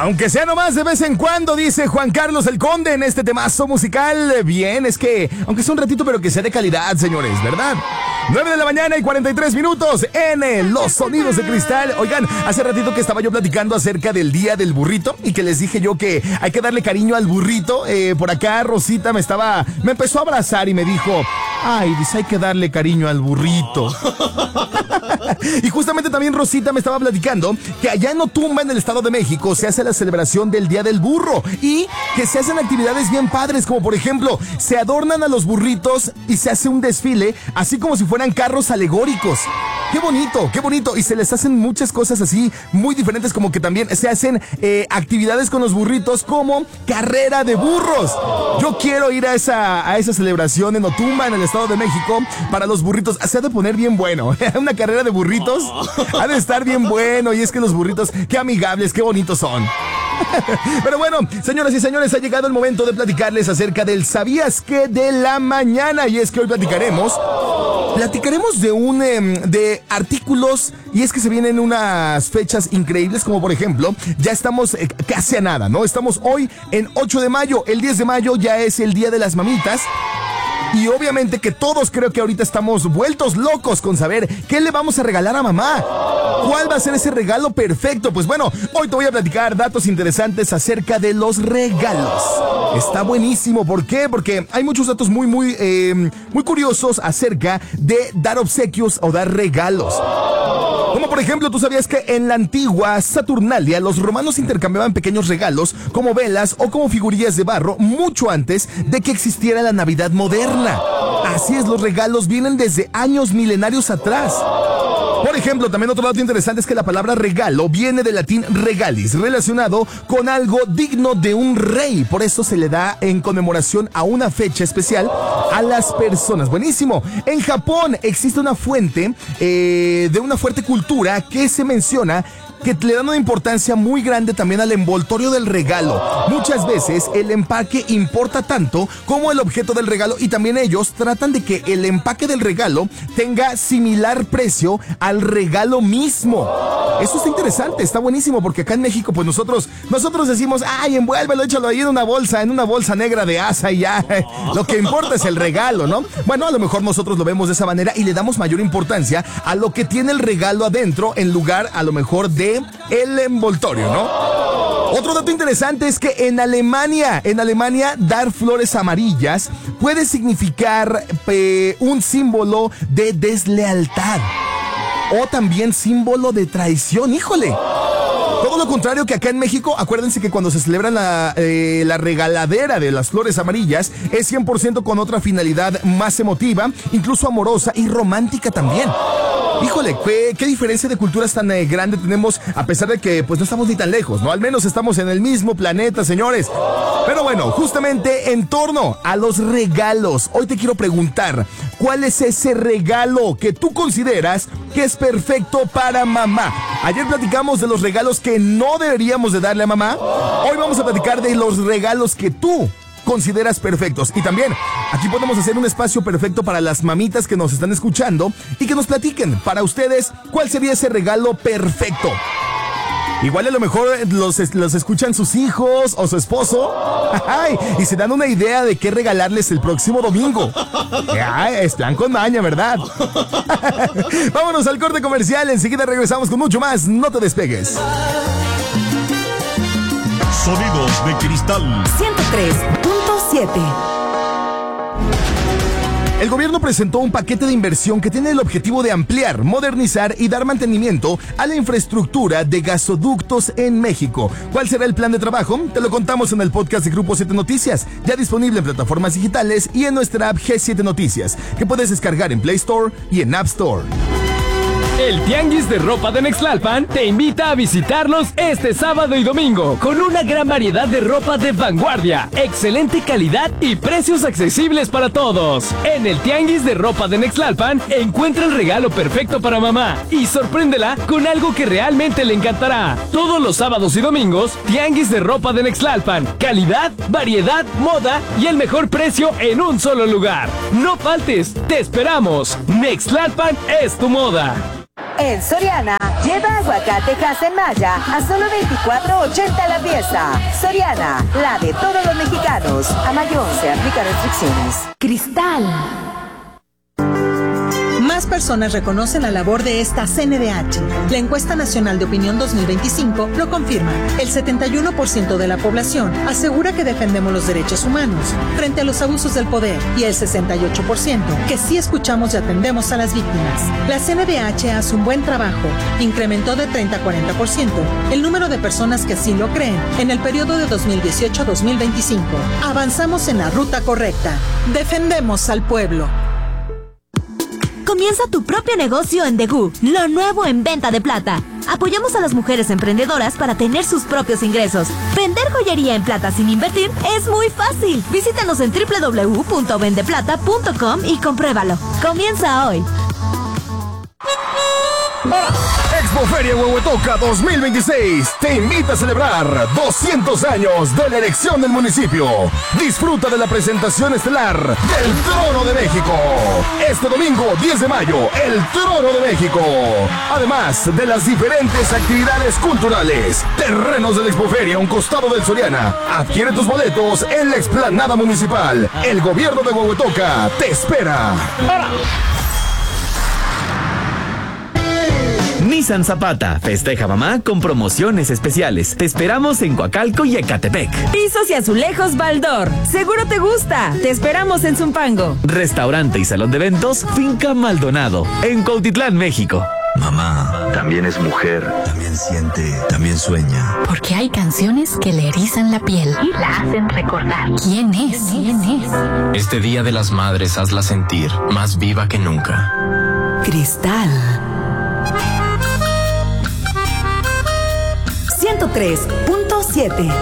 Aunque sea nomás de vez en cuando, dice Juan Carlos el Conde en este temazo musical. Bien, es que, aunque sea un ratito, pero que sea de calidad, señores, ¿verdad? 9 de la mañana y 43 minutos en Los Sonidos de Cristal. Oigan, hace ratito que estaba yo platicando acerca del Día del Burrito y que les dije yo que hay que darle cariño al burrito. Por acá Rosita me empezó a abrazar y me dijo, ay, dice, hay que darle cariño al burrito. Y justamente también Rosita me estaba platicando que allá en Otumba, en el Estado de México, se hace la celebración del Día del Burro y que se hacen actividades bien padres, como por ejemplo, se adornan a los burritos y se hace un desfile, así como si fueran carros alegóricos. Qué bonito, qué bonito. Y se les hacen muchas cosas así muy diferentes, como que también se hacen actividades con los burritos como carrera de burros. Yo quiero ir a esa celebración en Otumba, en el Estado de México, para los burritos. Se ha de poner bien bueno. Una carrera de burritos ha de estar bien bueno. Y es que los burritos, qué amigables, qué bonitos son. Pero bueno, señoras y señores, ha llegado el momento de platicarles acerca del ¿Sabías qué? De la mañana. Y es que hoy platicaremos de artículos, y es que se vienen unas fechas increíbles, como por ejemplo, ya estamos casi a nada, ¿no? Estamos hoy en 8 de mayo, el 10 de mayo ya es el Día de las Mamitas. Y obviamente que todos creo que ahorita estamos vueltos locos con saber qué le vamos a regalar a mamá. ¿Cuál va a ser ese regalo perfecto? Pues bueno, hoy te voy a platicar datos interesantes acerca de los regalos. Está buenísimo. ¿Por qué? Porque hay muchos datos muy curiosos acerca de dar obsequios o dar regalos. Como por ejemplo, ¿tú sabías que en la antigua Saturnalia los romanos intercambiaban pequeños regalos como velas o como figurillas de barro mucho antes de que existiera la Navidad moderna? Así es, los regalos vienen desde años milenarios atrás. Por ejemplo, también otro dato interesante es que la palabra regalo viene del latín regalis, relacionado con algo digno de un rey. Por eso se le da en conmemoración a una fecha especial a las personas. Buenísimo. En Japón existe una fuente de una fuerte cultura que se menciona que le dan una importancia muy grande también al envoltorio del regalo. Muchas veces el empaque importa tanto como el objeto del regalo, y también ellos tratan de que el empaque del regalo tenga similar precio al regalo mismo. Eso está interesante, está buenísimo, porque acá en México pues nosotros decimos, ay, envuélvelo, échalo ahí en una bolsa negra de asa y ya. Lo que importa es el regalo, ¿no? Bueno, a lo mejor nosotros lo vemos de esa manera y le damos mayor importancia a lo que tiene el regalo adentro en lugar a lo mejor de el envoltorio, ¿no? Otro dato interesante es que en Alemania dar flores amarillas puede significar un símbolo de deslealtad o también símbolo de traición. ¡Híjole! Todo lo contrario que acá en México. Acuérdense que cuando se celebra la regaladera de las flores amarillas es 100% con otra finalidad más emotiva, incluso amorosa y romántica también. Híjole, qué diferencia de culturas tan grande tenemos, a pesar de que pues no estamos ni tan lejos, ¿no? Al menos estamos en el mismo planeta, señores. Pero bueno, justamente en torno a los regalos, hoy te quiero preguntar, ¿cuál es ese regalo que tú consideras que es perfecto para mamá? Ayer platicamos de los regalos que no deberíamos de darle a mamá. Hoy vamos a platicar de los regalos que tú consideras perfectos. Y también aquí podemos hacer un espacio perfecto para las mamitas que nos están escuchando y que nos platiquen para ustedes cuál sería ese regalo perfecto. Igual a lo mejor los escuchan sus hijos o su esposo y se dan una idea de qué regalarles el próximo domingo. Es plan con maña, ¿verdad? Vámonos al corte comercial. Enseguida regresamos con mucho más. No te despegues. Sonidos de Cristal 103.7. El gobierno presentó un paquete de inversión que tiene el objetivo de ampliar, modernizar y dar mantenimiento a la infraestructura de gasoductos en México. ¿Cuál será el plan de trabajo? Te lo contamos en el podcast de Grupo 7 Noticias, ya disponible en plataformas digitales y en nuestra app G7 Noticias, que puedes descargar en Play Store y en App Store. El Tianguis de Ropa de Nextlalpan te invita a visitarlos este sábado y domingo con una gran variedad de ropa de vanguardia, excelente calidad y precios accesibles para todos. En el Tianguis de Ropa de Nextlalpan encuentra el regalo perfecto para mamá y sorpréndela con algo que realmente le encantará. Todos los sábados y domingos, Tianguis de Ropa de Nextlalpan. Calidad, variedad, moda y el mejor precio en un solo lugar. No faltes, te esperamos. Nextlalpan es tu moda. En Soriana, Lleva aguacate en Maya a solo $24.80 la pieza. Soriana, la de todos los mexicanos. A mayo se aplica restricciones. Cristal. Más personas reconocen la labor de esta CNDH. La encuesta nacional de opinión 2025 lo confirma. El 71% de la población asegura que defendemos los derechos humanos frente a los abusos del poder y el 68% que sí escuchamos y atendemos a las víctimas. La CNDH hace un buen trabajo. Incrementó de 30 a 40% el número de personas que así lo creen en el periodo de 2018 a 2025. Avanzamos en la ruta correcta. Defendemos al pueblo. Comienza tu propio negocio en Degú, lo nuevo en venta de plata. Apoyamos a las mujeres emprendedoras para tener sus propios ingresos. Vender joyería en plata sin invertir es muy fácil. Visítanos en www.vendeplata.com y compruébalo. Comienza hoy. Expoferia Huehuetoca 2026 te invita a celebrar 200 años de la elección del municipio. Disfruta de la presentación estelar del Trono de México. Este domingo 10 de mayo, el Trono de México. Además de las diferentes actividades culturales. Terrenos de la Expoferia, un costado del Soriana. Adquiere tus boletos en la explanada municipal. El gobierno de Huehuetoca te espera. Nissan Zapata festeja mamá con promociones especiales. Te esperamos en Coacalco y Ecatepec. Pisos y azulejos Baldor. Seguro te gusta. Te esperamos en Zumpango. Restaurante y salón de eventos Finca Maldonado en Cuautitlán, México. Mamá también es mujer, también siente, también sueña. Porque hay canciones que le erizan la piel y la hacen recordar. ¿Quién es? Este Día de las Madres hazla sentir más viva que nunca. Cristal 103.7